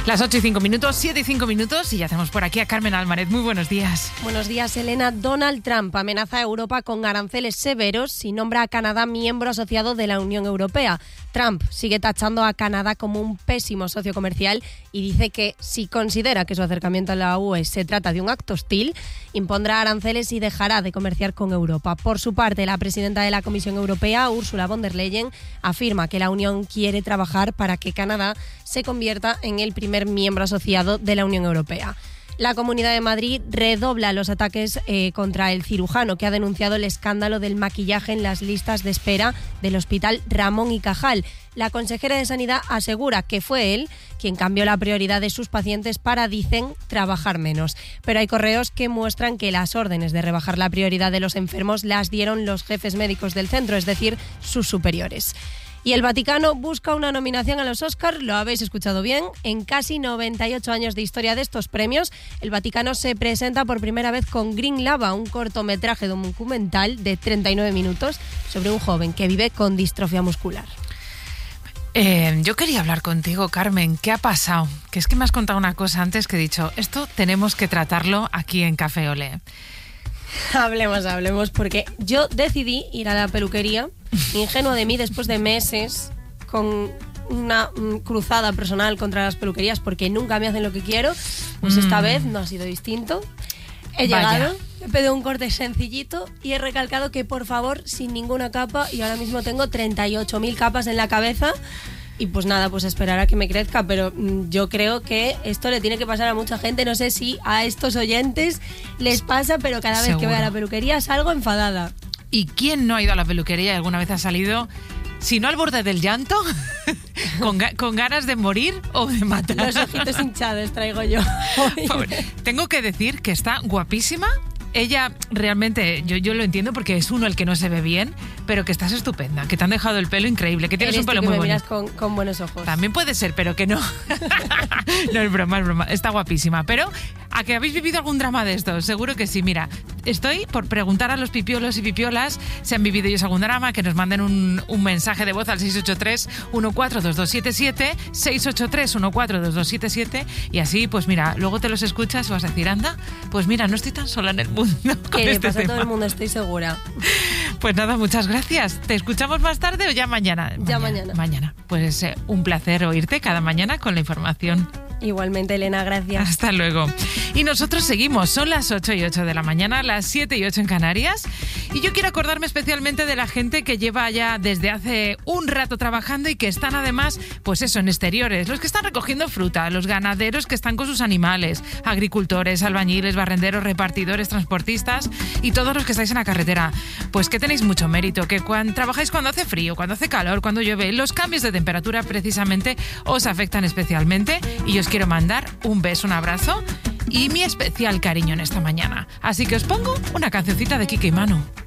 Las 8:05, 7:05, y ya hacemos por aquí a Carmen Álvarez. Muy buenos días. Buenos días, Elena. Donald Trump amenaza a Europa con aranceles severos si nombra a Canadá miembro asociado de la Unión Europea. Trump sigue tachando a Canadá como un pésimo socio comercial y dice que si considera que su acercamiento a la UE se trata de un acto hostil, impondrá aranceles y dejará de comerciar con Europa. Por su parte, la presidenta de la Comisión Europea, Ursula von der Leyen, afirma que la Unión quiere trabajar para que Canadá se convierta en el primer miembro asociado de la Unión Europea. La Comunidad de Madrid redobla los ataques contra el cirujano que ha denunciado el escándalo del maquillaje en las listas de espera del Hospital Ramón y Cajal. La consejera de Sanidad asegura que fue él quien cambió la prioridad de sus pacientes para, dicen, trabajar menos. Pero hay correos que muestran que las órdenes de rebajar la prioridad de los enfermos las dieron los jefes médicos del centro, es decir, sus superiores. Y el Vaticano busca una nominación a los Oscar, lo habéis escuchado bien. En casi 98 años de historia de estos premios, el Vaticano se presenta por primera vez con Green Lava, un cortometraje documental de 39 minutos sobre un joven que vive con distrofia muscular. Yo quería hablar contigo, Carmen. ¿Qué ha pasado? Que es que me has contado una cosa antes que he dicho, esto tenemos que tratarlo aquí en Café Olé. Hablemos, porque yo decidí ir a la peluquería, ingenuo de mí, después de meses con una cruzada personal contra las peluquerías porque nunca me hacen lo que quiero. Pues esta vez no ha sido distinto. He llegado, he pedido un corte sencillito y he recalcado que por favor sin ninguna capa, y ahora mismo tengo 38.000 capas en la cabeza. Y pues nada, pues esperar a que me crezca, pero yo creo que esto le tiene que pasar a mucha gente. No sé si a estos oyentes les pasa, pero cada vez que voy a la peluquería salgo enfadada. ¿Y quién no ha ido a la peluquería y alguna vez ha salido, si no al borde del llanto, con ganas de morir o de matar? Los ojitos hinchados traigo yo. Tengo que decir que está guapísima. Ella realmente, yo lo entiendo porque es uno el que no se ve bien, pero que estás estupenda, que te han dejado el pelo increíble, que tienes un pelo muy bonito. Miras con buenos ojos. También puede ser, pero que no. No, es broma. Está guapísima. Pero, ¿a que habéis vivido algún drama de estos? Seguro que sí. Mira, estoy por preguntar a los pipiolos y pipiolas si han vivido ellos algún drama, que nos manden un mensaje de voz al 683-142277, 683-142277, y así, pues mira, luego te los escuchas y vas a decir, anda, pues mira, no estoy tan sola en el mundo. Que le pasa a todo el mundo, estoy segura. Pues nada, muchas gracias. ¿Te escuchamos más tarde o ya mañana? Mañana. Pues un placer oírte cada mañana con la información. Igualmente, Elena, gracias. Hasta luego. Y nosotros seguimos, son las 8:08 de la mañana, las 7:08 en Canarias. Y yo quiero acordarme especialmente de la gente que lleva ya desde hace un rato trabajando y que están además, pues eso, en exteriores. Los que están recogiendo fruta, los ganaderos que están con sus animales, agricultores, albañiles, barrenderos, repartidores, transportistas y todos los que estáis en la carretera. Pues que tenéis mucho mérito, que trabajáis cuando hace frío, cuando hace calor, cuando llueve. Los cambios de temperatura precisamente os afectan especialmente y os quiero mandar un beso, un abrazo y mi especial cariño en esta mañana. Así que os pongo una cancioncita de Kike y Manu.